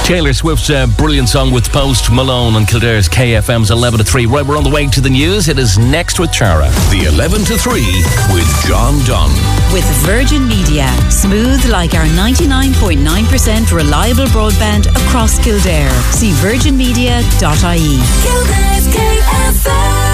Taylor Swift's brilliant song with Post Malone on Kildare's KFM's 11 to 3. Right, we're on the way to the news. It is next with Tara. The 11 to 3 with John Dunn. With Virgin Media. Smooth like our 99.9% reliable broadband across Kildare. See virginmedia.ie. Kildare's KFM.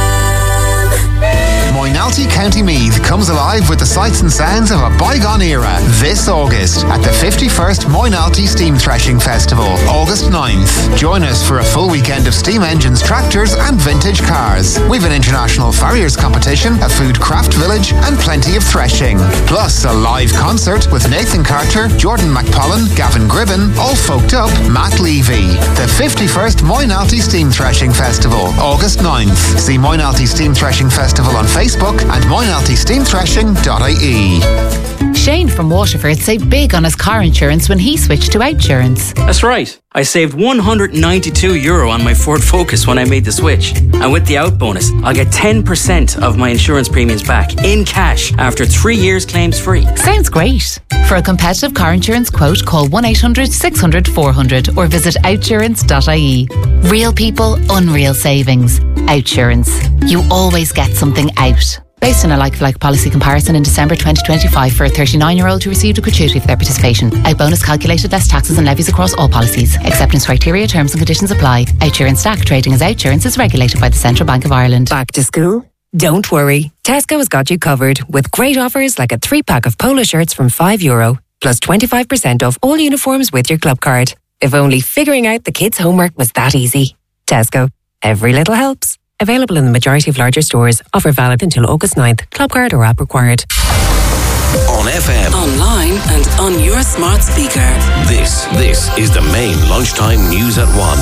Moynalty County Meath comes alive with the sights and sounds of a bygone era this August at the 51st Moynalty Steam Threshing Festival, August 9th. Join us for a full weekend of steam engines, tractors and vintage cars. We've an international farriers competition, a food craft village and plenty of threshing. Plus a live concert with Nathan Carter, Jordan McPollen, Gavin Gribben, All Folked Up, Matt Levy. The 51st Moynalty Steam Threshing Festival, August 9th. See Moynalty Steam Threshing Festival on Facebook and moynaltysteamthreshing.ie. Shane from Waterford saved big on his car insurance when he switched to Outsurance. That's right. I saved €192 on my Ford Focus when I made the switch. And with the out bonus, I'll get 10% of my insurance premiums back in cash after 3 years claims free. Sounds great. For a competitive car insurance quote, call 1-800-600-400 or visit outsurance.ie. Real people, unreal savings. Outsurance. You always get something out. Based on a like-for-like policy comparison in December 2025 for a 39-year-old who received a gratuity for their participation. Out bonus calculated less taxes and levies across all policies. Acceptance criteria, terms and conditions apply. Outsurance Stack trading as Outsurance is regulated by the Central Bank of Ireland. Back to school? Don't worry. Tesco has got you covered with great offers like a 3-pack of polo shirts from €5 plus 25% off all uniforms with your club card. If only figuring out the kids' homework was that easy. Tesco. Every little helps. Available in the majority of larger stores. Offer valid until August 9th. Club card or app required. On FM. Online and on your smart speaker. This is the main lunchtime news at 1.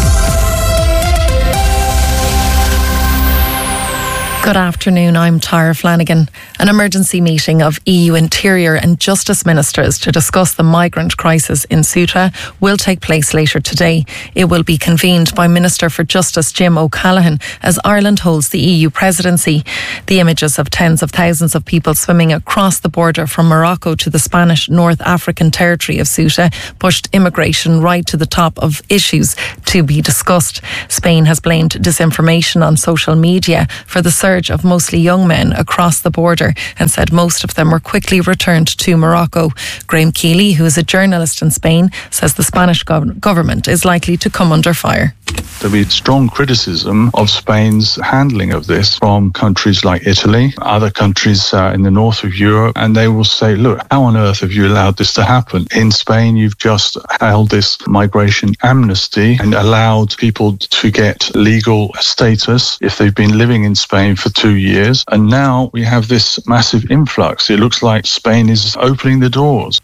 Good afternoon, I'm Tara Flanagan. An emergency meeting of EU Interior and Justice Ministers to discuss the migrant crisis in Ceuta will take place later today. It will be convened by Minister for Justice Jim O'Callaghan as Ireland holds the EU presidency. The images of tens of thousands of people swimming across the border from Morocco to the Spanish North African territory of Ceuta pushed immigration right to the top of issues to be discussed. Spain has blamed disinformation on social media for the surge of mostly young men across the border and said most of them were quickly returned to Morocco. Graham Keeley, who is a journalist in Spain, says the Spanish government is likely to come under fire. There'll be strong criticism of Spain's handling of this from countries like Italy, other countries in the north of Europe, and they will say, look, how on earth have you allowed this to happen? In Spain, you've just held this migration amnesty and allowed people to get legal status if they've been living in Spain for 2 years, and now we have this massive influx. It looks like Spain is opening the doors.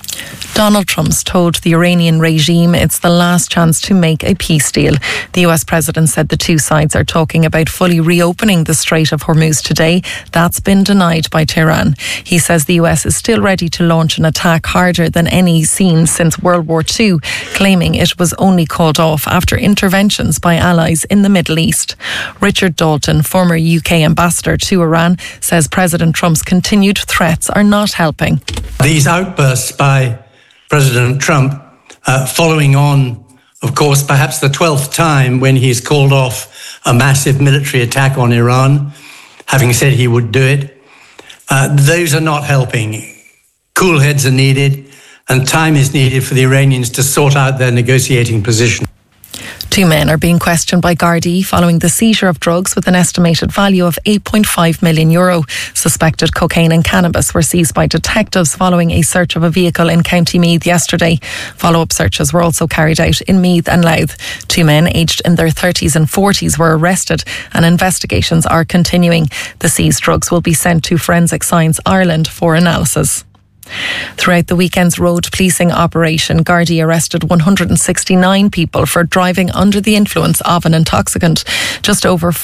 Donald Trump's told the Iranian regime it's the last chance to make a peace deal. The US president said the two sides are talking about fully reopening the Strait of Hormuz today. That's been denied by Tehran. He says the US is still ready to launch an attack harder than any seen since World War II, claiming it was only called off after interventions by allies in the Middle East. Richard Dalton, former UK ambassador to Iran, says President Trump's continued threats are not helping. These outbursts by President Trump, following on, of course, perhaps the 12th time when he's called off a massive military attack on Iran, having said he would do it. Those are not helping. Cool heads are needed, and time is needed for the Iranians to sort out their negotiating position. 2 men are being questioned by Gardaí following the seizure of drugs with an estimated value of €8.5 million. Suspected cocaine and cannabis were seized by detectives following a search of a vehicle in County Meath yesterday. Follow-up searches were also carried out in Meath and Louth. 2 men aged in their 30s and 40s were arrested and investigations are continuing. The seized drugs will be sent to Forensic Science Ireland for analysis. Throughout the weekend's road policing operation, Gardaí arrested 169 people for driving under the influence of an intoxicant. Just over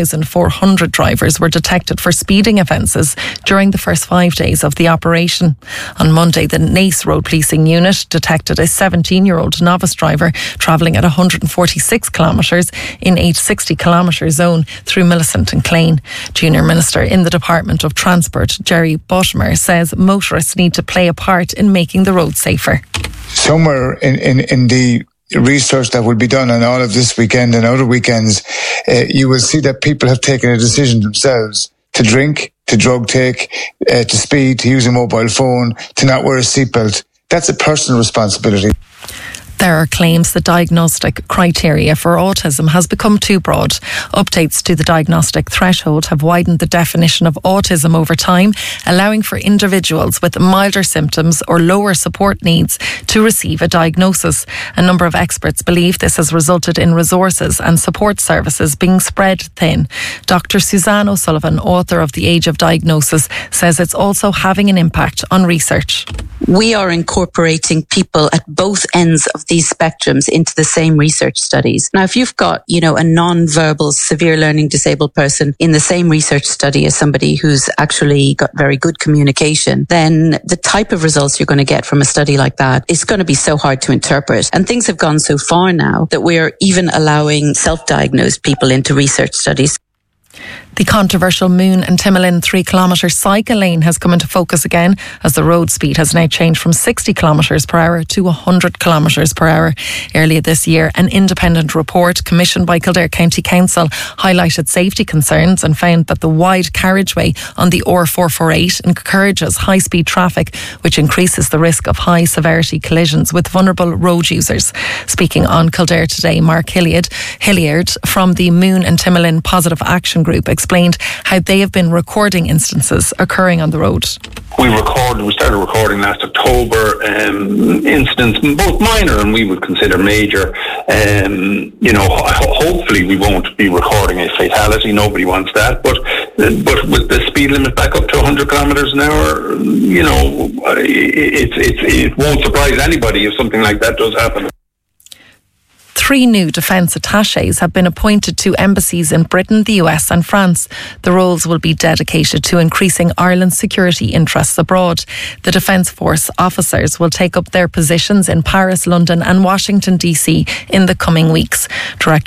4,400 drivers were detected for speeding offences during the first 5 days of the operation. On Monday, the Naas Road Policing Unit detected a 17-year-old novice driver travelling at 146 kilometres in a 60-kilometre zone through Millicent and Clane. Junior Minister in the Department of Transport, Jerry Buttimer, says motorists need to play a part in making the road safer. Somewhere in the research that will be done on all of this weekend and other weekends, you will see that people have taken a decision themselves to drink, to drug take, to speed, to use a mobile phone, to not wear a seatbelt. That's a personal responsibility. There are claims the diagnostic criteria for autism has become too broad. Updates to the diagnostic threshold have widened the definition of autism over time, allowing for individuals with milder symptoms or lower support needs to receive a diagnosis. A number of experts believe this has resulted in resources and support services being spread thin. Dr. Suzanne O'Sullivan, author of The Age of Diagnosis, says it's also having an impact on research. We are incorporating people at both ends of these spectrums into the same research studies. Now, if you've got, a non-verbal, severe learning disabled person in the same research study as somebody who's actually got very good communication, then the type of results you're going to get from a study like that is going to be so hard to interpret. And things have gone so far now that we're even allowing self-diagnosed people into research studies. The controversial Moon and Timoleon 3-kilometre cycle lane has come into focus again as the road speed has now changed from 60 kilometres per hour to 100 kilometres per hour. Earlier this year, an independent report commissioned by Kildare County Council highlighted safety concerns and found that the wide carriageway on the R448 encourages high-speed traffic, which increases the risk of high-severity collisions with vulnerable road users. Speaking on Kildare Today, Mark Hilliard from the Moon and Timoleon Positive Action Group explained how they have been recording instances occurring on the road. We started recording last October incidents, both minor and we would consider major. Hopefully we won't be recording a fatality. Nobody wants that. But with the speed limit back up to 100 kilometres an hour, it won't surprise anybody if something like that does happen. 3 new defence attachés have been appointed to embassies in Britain, the US and France. The roles will be dedicated to increasing Ireland's security interests abroad. The Defence Force officers will take up their positions in Paris, London and Washington DC in the coming weeks. Director